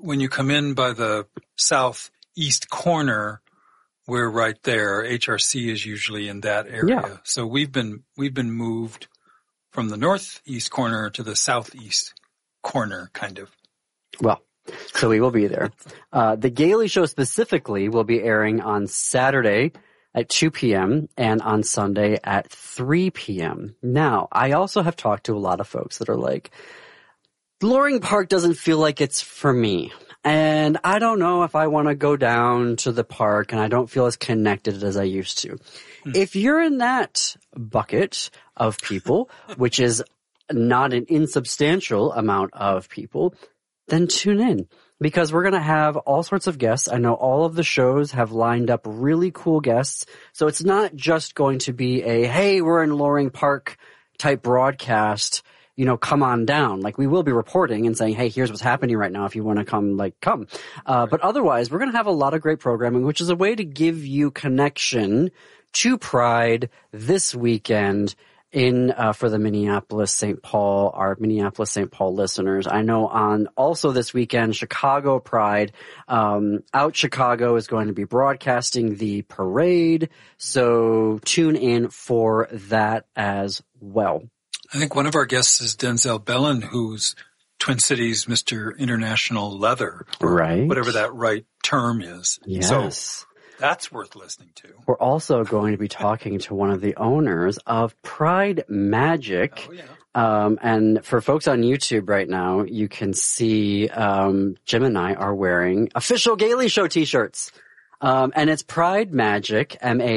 when you come in by the southeast corner, we're right there. HRC is usually in that area. Yeah. So we've been moved from the northeast corner to the southeast corner, kind of. Well, so we will be there. The Gailey Show specifically will be airing on Saturday at 2 p.m. and on Sunday at 3 p.m. Now, I also have talked to a lot of folks that are like, Loring Park doesn't feel like it's for me. And I don't know if I want to go down to the park, and I don't feel as connected as I used to. If you're in that bucket of people, which is not an insubstantial amount of people, then tune in. Because we're going to have all sorts of guests. I know all of the shows have lined up really cool guests. So it's not just going to be a, hey, we're in Loring Park type broadcast, come on down. Like, we will be reporting and saying, hey, here's what's happening right now. If you want to come, come. But otherwise, we're going to have a lot of great programming, which is a way to give you connection to Pride this weekend for the Minneapolis-St. Paul, our Minneapolis-St. Paul listeners. I know on also this weekend, Chicago Pride, Out Chicago is going to be broadcasting the parade. So tune in for that as well. I think one of our guests is Denzel Bellin, who's Twin Cities Mr. International Leather. Right. Whatever that right term is. Yes. So that's worth listening to. We're also going to be talking to one of the owners of Pride Magic. Oh, yeah. And for folks on YouTube right now, you can see Jim and I are wearing official Gailey Show t-shirts. And it's Pride Magic,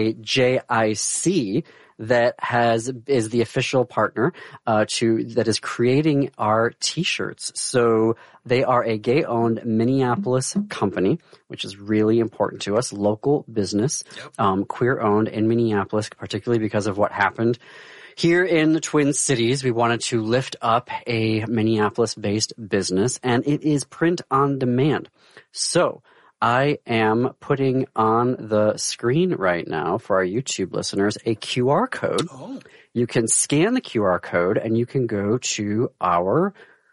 MAJIC, that is the official partner that is creating our t-shirts. So they are a gay-owned Minneapolis company, which is really important to us, local business, queer-owned in Minneapolis, particularly because of what happened here in the Twin Cities. We wanted to lift up a Minneapolis-based business, and it is print on demand. So I am putting on the screen right now for our YouTube listeners a QR code. Oh. You can scan the QR code and you can go to our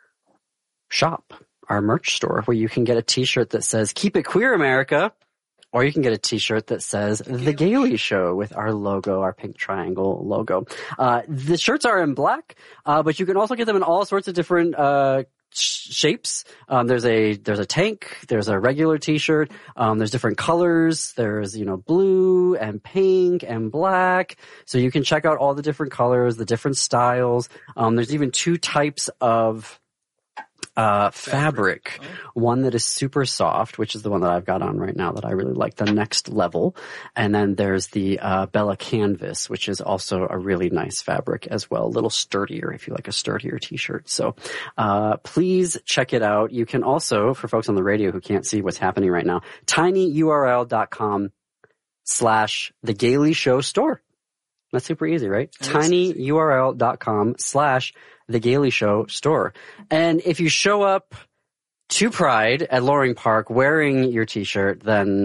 shop, our merch store, where you can get a t-shirt that says, "Keep it queer, America," or you can get a t-shirt that says The Gailey Show with our logo, our pink triangle logo. The shirts are in black, but you can also get them in all sorts of different shapes. There's a tank, there's a regular t-shirt, there's different colors, there's, blue and pink and black. So you can check out all the different colors, the different styles. There's even two types of fabric. One that is super soft, which is the one that I've got on right now that I really like, the Next Level. And then there's the Bella Canvas, which is also a really nice fabric as well, a little sturdier if you like a sturdier t-shirt. So please check it out. You can also, for folks on the radio who can't see what's happening right now, tinyurl.com/The Gailey Show Store. That's super easy, right? tinyurl.com/The Gailey Show Store. And if you show up to Pride at Loring Park wearing your t-shirt, then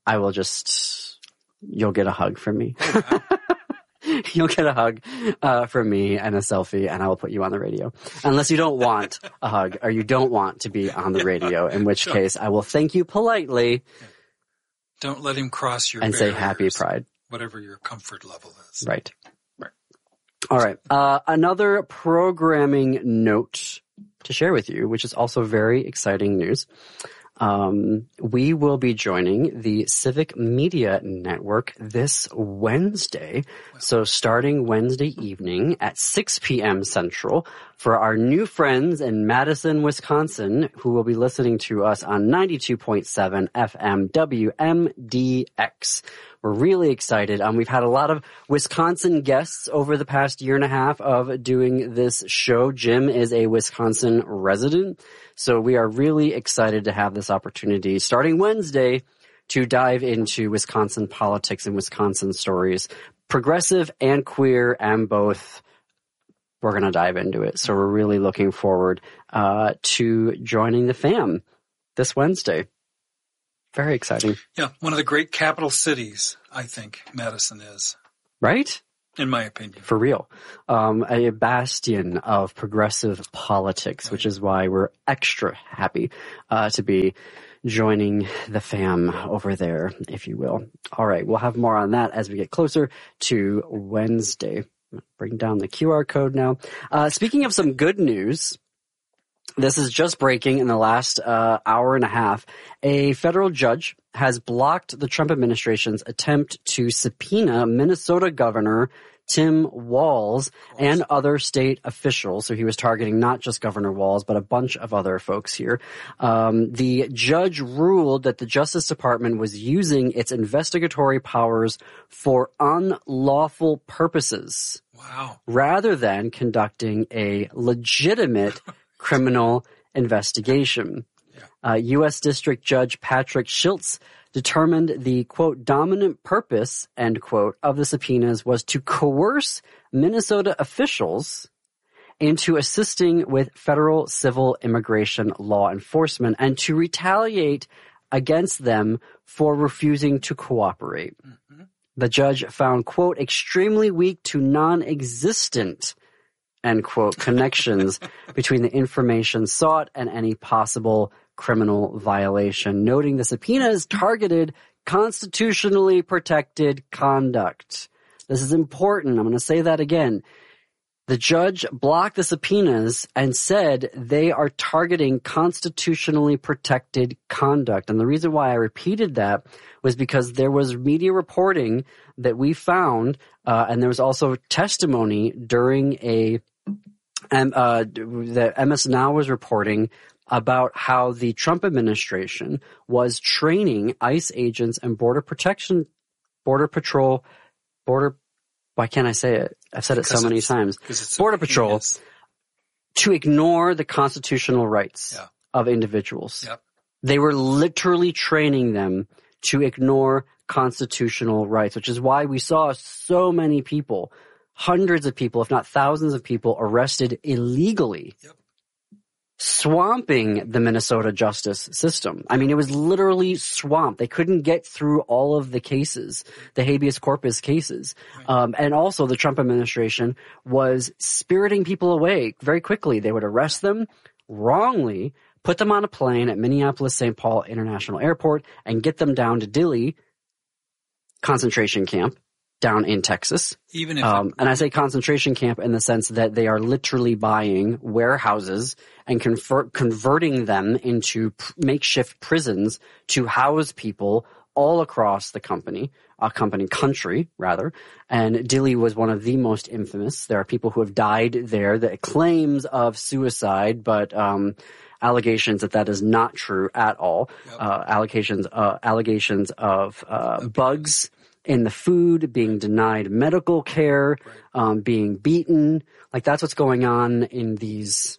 you'll get a hug from me. You'll get a hug from me and a selfie, and I will put you on the radio. Unless you don't want a hug or you don't want to be on the radio, in which case I will thank you politely. Don't let him cross your and barriers, say Happy Pride. Whatever your comfort level is. Right. All right. Another programming note to share with you, which is also very exciting news. We will be joining the Civic Media Network this Wednesday. So starting Wednesday evening at 6 p.m. Central for our new friends in Madison, Wisconsin, who will be listening to us on 92.7 FM WMDX. We're really excited. We've had a lot of Wisconsin guests over the past year and a half of doing this show. Jim is a Wisconsin resident, so we are really excited to have this opportunity starting Wednesday to dive into Wisconsin politics and Wisconsin stories, progressive and queer and both. We're going to dive into it. So we're really looking forward to joining the fam this Wednesday. Very exciting. Yeah, one of the great capital cities, I think, Madison is. Right? in my opinion. For real. A bastion of progressive politics, which is why we're extra happy to be joining the fam over there, if you will. All right, we'll have more on that as we get closer to Wednesday. Bring down the QR code now. Speaking of some good news, this is just breaking in the last hour and a half. A federal judge has blocked the Trump administration's attempt to subpoena Minnesota Governor Tim Walz and other state officials. So he was targeting not just Governor Walz, but a bunch of other folks here. The judge ruled that the Justice Department was using its investigatory powers for unlawful purposes. Wow. Rather than conducting a legitimate criminal investigation. U.S. District Judge Patrick Schiltz determined the, quote, dominant purpose, end quote, of the subpoenas was to coerce Minnesota officials into assisting with federal civil immigration law enforcement and to retaliate against them for refusing to cooperate. Mm-hmm. The judge found, quote, extremely weak to non-existent, end quote, connections between the information sought and any possible criminal violation, noting the subpoenas targeted constitutionally protected conduct. This is important. I'm going to say that again. The judge blocked the subpoenas and said they are targeting constitutionally protected conduct. And the reason why I repeated that was because there was media reporting that we found, and there was also testimony during that MS Now was reporting about how the Trump administration was training ICE agents and Border Patrol, why can't I say it? I've said it so many times. Border Patrol to ignore the constitutional rights of individuals. Yep. They were literally training them to ignore constitutional rights, which is why we saw so many people, hundreds of people, if not thousands of people, arrested illegally. Yep. Swamping the Minnesota justice system. I mean, it was literally swamped. They couldn't get through all of the cases, the habeas corpus cases. Right. And also the Trump administration was spiriting people away very quickly. They would arrest them wrongly, put them on a plane at Minneapolis-St. Paul International Airport, and get them down to Dilley concentration camp down in Texas. Even if and I say concentration camp in the sense that they are literally buying warehouses and converting them into makeshift prisons to house people all across the country. And Dilley was one of the most infamous. There are people who have died there, that claims of suicide, but allegations that is not true at all. Yep. Allegations of bugs in the food, being denied medical care, being beaten. Like, that's what's going on in these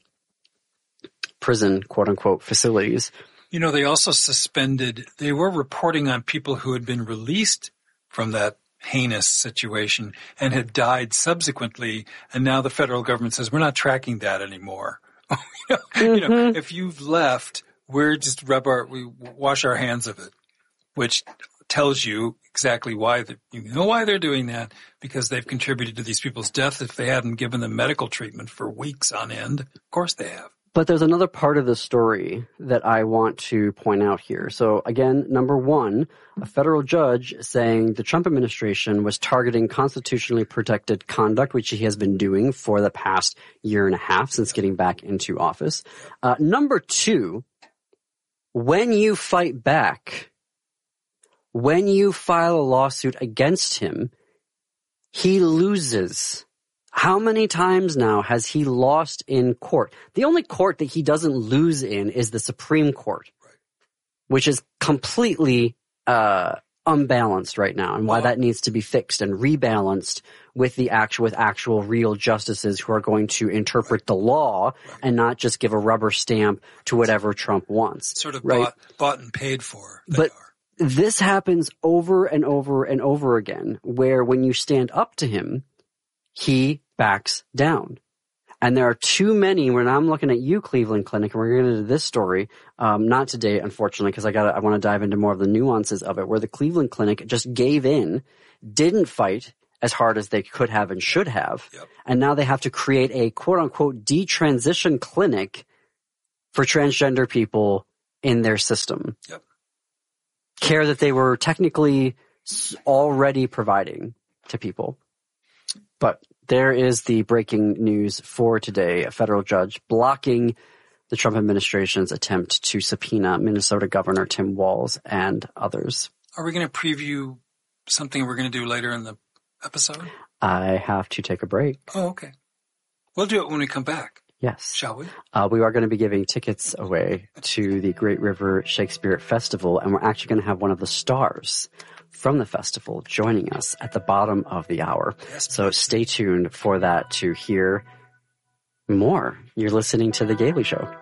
prison, quote unquote, facilities. You know, they also they were reporting on people who had been released from that heinous situation and had died subsequently. And now the federal government says, we're not tracking that anymore. You know, if you've left, we're just we wash our hands of it, which tells you exactly why why they're doing that, because they've contributed to these people's deaths. If they hadn't given them medical treatment for weeks on end, of course they have. But there's another part of the story that I want to point out here. So again, number one, a federal judge saying the Trump administration was targeting constitutionally protected conduct, which he has been doing for the past year and a half since getting back into office. Number two, when you fight back, when you file a lawsuit against him, he loses. How many times now has he lost in court? The only court that he doesn't lose in is the Supreme Court, which is completely unbalanced right now, and why that needs to be fixed and rebalanced with actual real justices who are going to interpret the law and not just give a rubber stamp to whatever Trump wants. Sort of bought and paid for. But this happens over and over and over again, where when you stand up to him, he backs down. And there are too many, when I'm looking at you, Cleveland Clinic, and we're going to do this story, not today, unfortunately, because I want to dive into more of the nuances of it, where the Cleveland Clinic just gave in, didn't fight, as hard as they could have and should have. Yep. And now they have to create a quote-unquote detransition clinic for transgender people in their system. Yep. Care that they were technically already providing to people. But there is the breaking news for today. A federal judge blocking the Trump administration's attempt to subpoena Minnesota Governor Tim Walz and others. Are we going to preview something we're going to do later in the episode? I have to take a break. Oh, okay. We'll do it when we come back. Yes. Shall we? We are going to be giving tickets away to the Great River Shakespeare Festival, and we're actually going to have one of the stars from the festival joining us at the bottom of the hour. Yes, so stay tuned for that to hear more. You're listening to The Gailey Show.